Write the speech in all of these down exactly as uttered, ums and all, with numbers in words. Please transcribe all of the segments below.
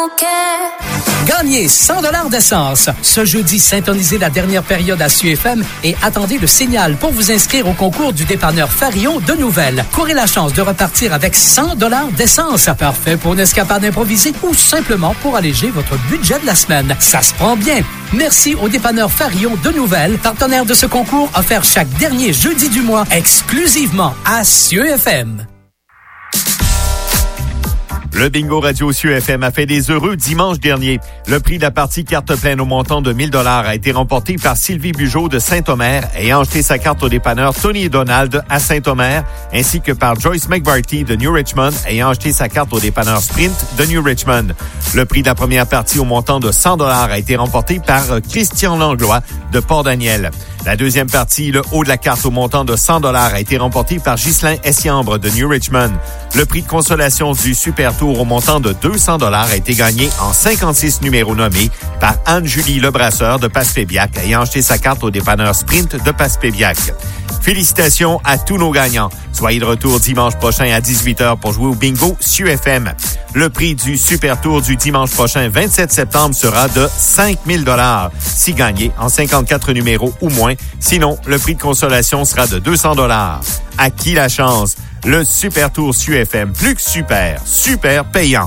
Gagnez cent dollars d'essence. Ce jeudi, syntonisez la dernière période à S U F M et attendez le signal pour vous inscrire au concours du dépanneur Farion de Nouvelles. Courez la chance de repartir avec cent dollars d'essence. Parfait pour une escapade improvisée ou simplement pour alléger votre budget de la semaine. Ça se prend bien. Merci au dépanneur Farion de Nouvelles, partenaire de ce concours offert chaque dernier jeudi du mois exclusivement à S U F M. Le bingo radio S U F M a fait des heureux dimanche dernier. Le prix de la partie carte pleine au montant de mille dollars a été remporté par Sylvie Bugeaud de Saint-Omer ayant acheté sa carte au dépanneur Tony et Donald à Saint-Omer, ainsi que par Joyce McBarty de New Richmond ayant acheté sa carte au dépanneur Sprint de New Richmond. Le prix de la première partie au montant de cent dollars a été remporté par Christian Langlois de Port-Daniel. La deuxième partie, le haut de la carte au montant de cent dollars a été remporté par Ghislain Essiambre de New Richmond. Le prix de consolation du Super Tour au montant de deux cents dollars a été gagné en cinquante-six numéros nommés par Anne-Julie Lebrasseur de Passepébiac ayant acheté sa carte au dépanneur Sprint de Passepébiac. Félicitations à tous nos gagnants. Soyez de retour dimanche prochain à dix-huit heures pour jouer au bingo S U F M. Le prix du Super Tour du dimanche prochain, vingt-sept septembre, sera de cinq mille dollars si gagné en cinquante-quatre numéros ou moins. Sinon, le prix de consolation sera de deux cents dollars. À qui la chance? Le Super Tour S U F M, plus que super, super payant.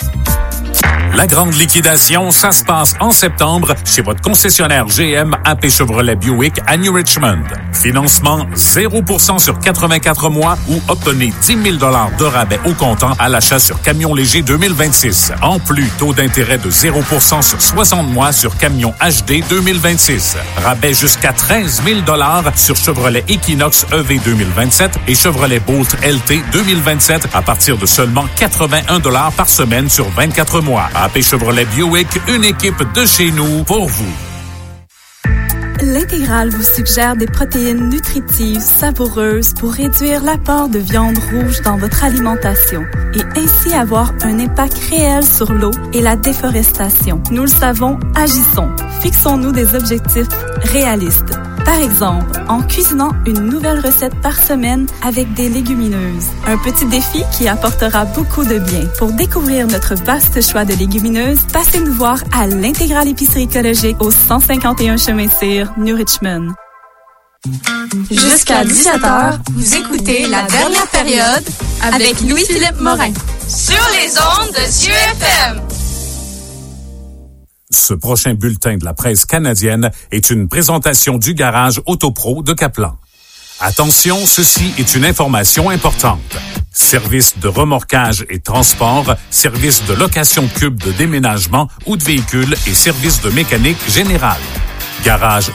La grande liquidation, ça se passe en septembre chez votre concessionnaire G M A P Chevrolet Buick à New Richmond. Financement zéro pour cent sur quatre-vingt-quatre mois ou obtenez dix mille dollars de rabais au comptant à l'achat sur camion léger deux mille vingt-six. En plus, taux d'intérêt de zéro pour cent sur soixante mois sur camion H D deux mille vingt-six. Rabais jusqu'à treize mille dollars sur Chevrolet Equinox E V deux mille vingt-sept et Chevrolet Bolt L T deux mille vingt-sept à partir de seulement quatre-vingt-un dollars par semaine sur vingt-quatre mois. A P Chevrolet Buick, une équipe de chez nous pour vous. L'Intégrale vous suggère des protéines nutritives, savoureuses pour réduire l'apport de viande rouge dans votre alimentation et ainsi avoir un impact réel sur l'eau et la déforestation. Nous le savons, agissons. Fixons-nous des objectifs réalistes. Par exemple, en cuisinant une nouvelle recette par semaine avec des légumineuses. Un petit défi qui apportera beaucoup de bien. Pour découvrir notre vaste choix de légumineuses, passez nous voir à l'Intégrale épicerie écologique au cent cinquante et un chemin Cyr, New Richmond. Jusqu'à dix-sept heures, vous écoutez la dernière période avec Louis-Philippe Morin. Sur les ondes de S U F M. Ce prochain bulletin de la presse canadienne est une présentation du garage Autopro de Caplan. Attention, ceci est une information importante. Service de remorquage et transport, service de location cube de déménagement ou de véhicules et service de mécanique générale. Garage